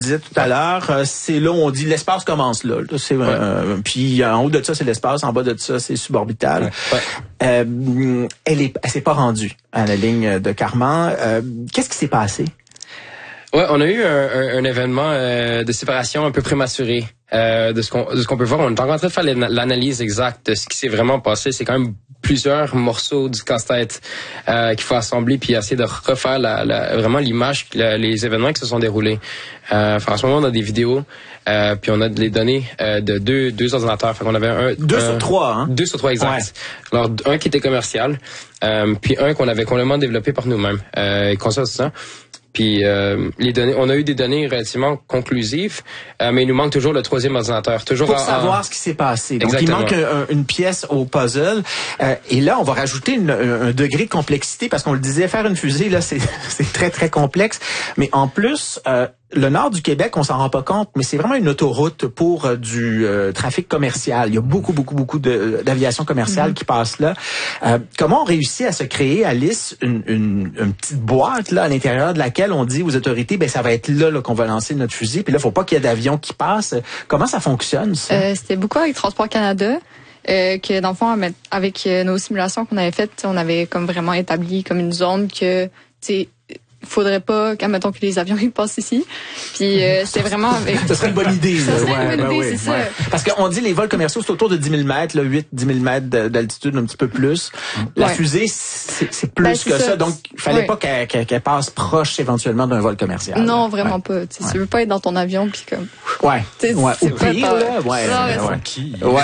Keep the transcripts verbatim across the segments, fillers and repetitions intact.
disais tout à l'heure, euh, c'est là où on dit l'espace commence là. là c'est, euh, ouais. Puis en haut de ça, c'est l'espace, en bas de ça, c'est suborbital. Ouais. Ouais. Euh, elle est, elle s'est pas rendue à la ligne de Karman. Euh, qu'est-ce qui s'est passé? Ouais, on a eu un, un, un événement euh, de séparation un peu prématuré. Euh, de ce qu'on de ce qu'on peut voir, on est en train de faire l'analyse exacte de ce qui s'est vraiment passé. C'est quand même plusieurs morceaux du casse-tête euh, qu'il faut assembler puis essayer de refaire la, la, vraiment l'image, la, les événements qui se sont déroulés. Euh, enfin, en ce moment, on a des vidéos, euh, puis on a les données euh, de deux deux ordinateurs. Fait qu'on avait un deux un, sur trois, hein. Deux sur trois exact. Ouais. Alors un qui était commercial, euh, puis un qu'on avait complètement développé par nous-mêmes, euh, conscient de ça. Puis euh, les données, on a eu des données relativement conclusives, euh, mais il nous manque toujours le troisième ordinateur. Toujours pour à, savoir à... ce qui s'est passé. Donc Exactement. il manque un, une pièce au puzzle. Euh, et là, on va rajouter une, un degré de complexité parce qu'on le disait, faire une fusée là, c'est c'est très très complexe. Mais en plus, euh, le nord du Québec, on s'en rend pas compte, mais c'est vraiment une autoroute pour euh, du euh, trafic commercial. Il y a beaucoup, beaucoup, beaucoup de, d'aviation commerciale mmh. qui passe là. Euh, comment on réussit à se créer, Alice, une, une, une petite boîte là à l'intérieur de laquelle on dit aux autorités, ben ça va être là, là qu'on va lancer notre fusée. Puis là, faut pas qu'il y ait d'avions qui passent. Comment ça fonctionne ça? Euh, c'était beaucoup avec Transport Canada. Euh, que dans le fond, avec nos simulations qu'on avait faites, on avait comme vraiment établi comme une zone que, tu sais, faudrait pas qu'admettons que les avions ils passent ici. Puis euh, c'est vraiment avec... ça serait une bonne idée. Ça serait ouais, une bonne ben idée, oui, c'est ouais. ça. Parce qu'on dit les vols commerciaux, c'est autour de dix mille mètres, là, huit à dix mille mètres d'altitude, un petit peu plus. La ouais. fusée, c'est, c'est plus ben, c'est que ça. ça. Donc, il fallait ouais. pas qu'elle, qu'elle, qu'elle passe proche éventuellement d'un vol commercial. Non, là. vraiment ouais. pas. Tu ouais. veux pas être dans ton avion puis comme... Ouais. T'sais, ouais. C'est Au pire, là. Ouais. Non, ouais. ouais. Qui? Ouais.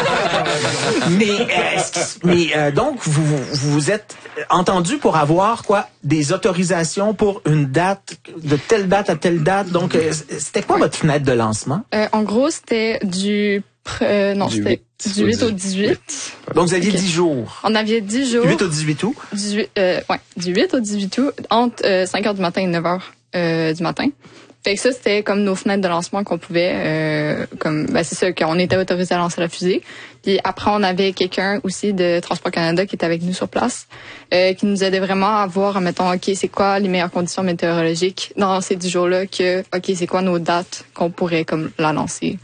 mais, euh, mais euh, donc, vous, vous vous êtes entendu pour avoir, quoi, des autorisations pour une date de telle date à telle date. Donc, euh, c'était quoi votre fenêtre de lancement? Euh, en gros, c'était du... Euh, non, du c'était huit du huit au dix-huit. Donc, vous aviez okay. dix jours. On avait dix jours. Du huit au dix-huit août? dix-huit, euh, ouais, du huit au dix-huit août, entre euh, cinq heures du matin et neuf heures euh, du matin. Fait que ça, c'était comme nos fenêtres de lancement qu'on pouvait... Euh, comme ben c'est ça, qu'on était autorisé à lancer la fusée. Puis après, on avait quelqu'un aussi de Transport Canada qui était avec nous sur place, euh, qui nous aidait vraiment à voir, mettons, OK, c'est quoi les meilleures conditions météorologiques dans ces dix jours-là, que, OK, c'est quoi nos dates qu'on pourrait comme la lancer.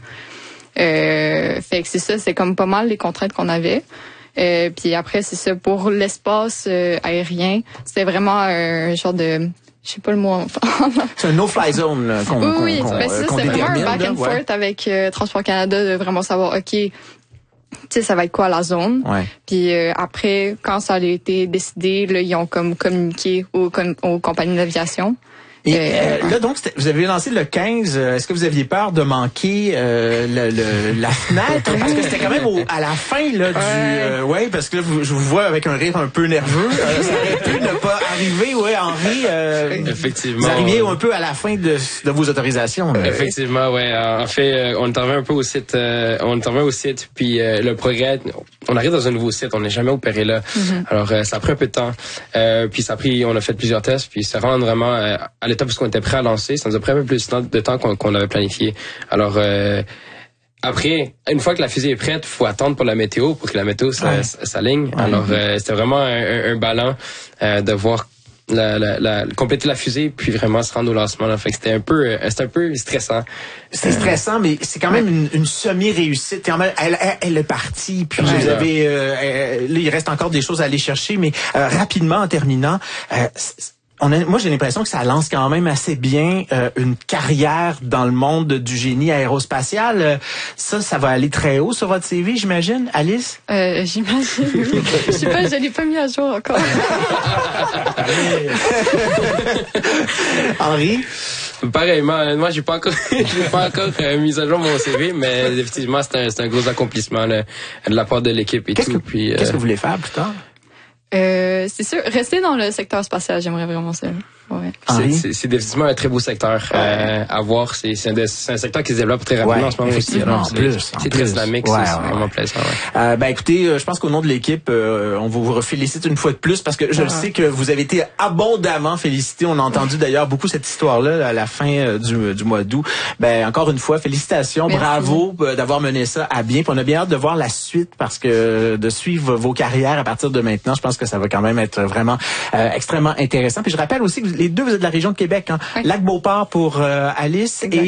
Euh, fait que c'est ça, c'est comme pas mal les contraintes qu'on avait. Euh, puis après, c'est ça, pour l'espace euh, aérien, c'était vraiment un genre de... Je sais pas le mot en c'est un no-fly zone là, qu'on, oui, oui. qu'on, Ben, qu'on, ça, qu'on c'est vraiment un back and là, forth ouais. avec euh, Transport Canada de vraiment savoir, OK, tu sais, ça va être quoi la zone. Ouais. Puis euh, après, quand ça a été décidé, là, ils ont comme communiqué aux, com- aux compagnies d'aviation. Et euh, là, donc, vous avez lancé le quinze. Est-ce que vous aviez peur de manquer euh, le, le, la fenêtre? Parce que c'était quand même au, à la fin là, du... Euh, ouais, parce que là, vous, je vous vois avec un rire un peu nerveux. Euh, ça aurait pu ne pas arriver, ouais, Henri. Euh, Effectivement. Vous arriviez un peu à la fin de, de vos autorisations. Là. Effectivement, ouais. En fait, on intervient un peu au site. Euh, on intervient au site, puis euh, le progrès... On arrive dans un nouveau site, on n'est jamais opéré là. Mm-hmm. Alors, euh, ça a pris un peu de temps. Euh, puis ça a pris... On a fait plusieurs tests, puis ça rend vraiment... Euh, à l'étape où on était prêt à lancer, ça nous a pris un peu plus de temps qu'on, qu'on avait planifié. Alors, euh, après, une fois que la fusée est prête, il faut attendre pour la météo, pour que la météo ouais. s'aligne. Ouais. Alors, euh, c'était vraiment un, un ballon euh, de voir la, la, la, compléter la fusée, puis vraiment se rendre au lancement. Là. Fait que c'était un peu, euh, c'était un peu stressant. C'est stressant, mais c'est quand même une, une semi-réussite. Elle, elle, elle est partie, puis ouais, vous là. avez... Euh, là, il reste encore des choses à aller chercher, mais euh, rapidement, en terminant... Euh, On a, moi, j'ai l'impression que ça lance quand même assez bien euh, une carrière dans le monde du génie aérospatial. Euh, ça, ça va aller très haut sur votre C V, j'imagine, Alice? Euh, j'imagine, oui. Je sais pas, je l'ai pas mis à jour encore. Henri? Pareillement, moi, j'ai pas encore, j'ai pas encore euh, mis à jour mon C V, mais effectivement, c'est un, c'est un gros accomplissement là, de la part de l'équipe et qu'est-ce tout. Que, puis, euh... qu'est-ce que vous voulez faire plus tard? Euh, c'est sûr, rester dans le secteur spatial, j'aimerais vraiment ça. Ouais. C'est, c'est, c'est définitivement un très beau secteur euh, à voir. C'est, c'est, un, c'est un secteur qui se développe très rapidement ouais, en ce moment aussi. Alors, en c'est, plus, c'est en très plus. dynamique, ouais, c'est, ouais, c'est vraiment ouais. plaisant. Ouais. Euh, ben écoutez, je pense qu'au nom de l'équipe, euh, on vous félicite une fois de plus parce que je ouais. sais que vous avez été abondamment félicités. On a entendu d'ailleurs beaucoup cette histoire-là à la fin du, du mois d'août. Ben encore une fois, félicitations, merci. Bravo d'avoir mené ça à bien. Puis on a bien hâte de voir la suite parce que de suivre vos carrières à partir de maintenant, je pense que ça va quand même être vraiment euh, extrêmement intéressant. Puis je rappelle aussi que les deux vous êtes de la région de Québec, hein. Oui. Lac-Beauport pour euh, Alice exact. Et